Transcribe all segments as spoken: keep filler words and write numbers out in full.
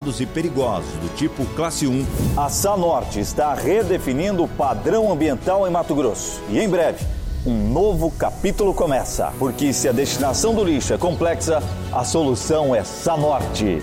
pesados e perigosos, do tipo classe um. A Sanorte está redefinindo o padrão ambiental em Mato Grosso. E em breve, um novo capítulo começa. Porque se a destinação do lixo é complexa, a solução é Sanorte.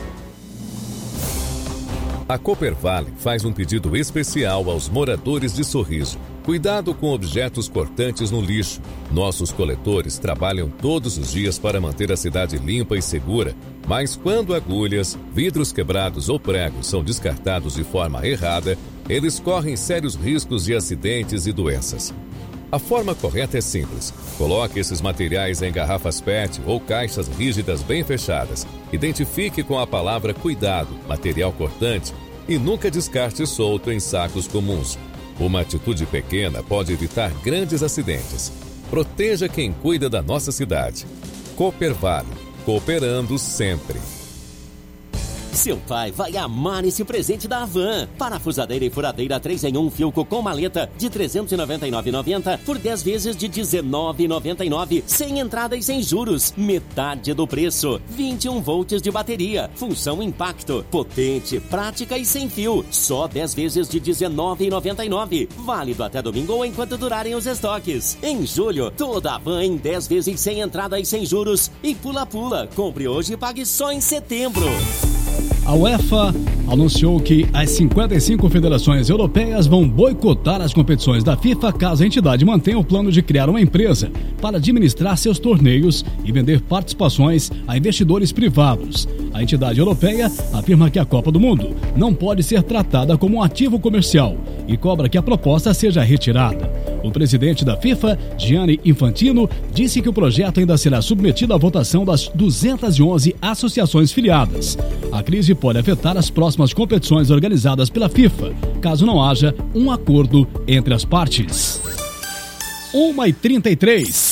A Coopervale faz um pedido especial aos moradores de Sorriso. Cuidado com objetos cortantes no lixo. Nossos coletores trabalham todos os dias para manter a cidade limpa e segura, mas quando agulhas, vidros quebrados ou pregos são descartados de forma errada, eles correm sérios riscos de acidentes e doenças. A forma correta é simples. Coloque esses materiais em garrafas P E T ou caixas rígidas bem fechadas. Identifique com a palavra cuidado, material cortante, e nunca descarte solto em sacos comuns. Uma atitude pequena pode evitar grandes acidentes. Proteja quem cuida da nossa cidade. Coopervale, cooperando sempre. Seu pai vai amar esse presente da Havan. Parafusadeira e furadeira três em um Philco com maleta de trezentos e noventa e nove reais e noventa centavos por dez vezes de dezenove reais e noventa e nove centavos, sem entrada e sem juros. Metade do preço. vinte e um volts de bateria. Função impacto. Potente, prática e sem fio. Só dez vezes de dezenove reais e noventa e nove centavos. Válido até domingo ou enquanto durarem os estoques. Em julho, toda a Havan em dez vezes sem entrada e sem juros. E pula-pula. Compre hoje e pague só em setembro. A UEFA anunciou que as cinquenta e cinco federações europeias vão boicotar as competições da FIFA caso a entidade mantenha o plano de criar uma empresa para administrar seus torneios e vender participações a investidores privados. A entidade europeia afirma que a Copa do Mundo não pode ser tratada como um ativo comercial e cobra que a proposta seja retirada. O presidente da FIFA, Gianni Infantino, disse que o projeto ainda será submetido à votação das duzentas e onze associações filiadas. A crise pode afetar as próximas competições organizadas pela FIFA, caso não haja um acordo entre as partes. uma e trinta e três.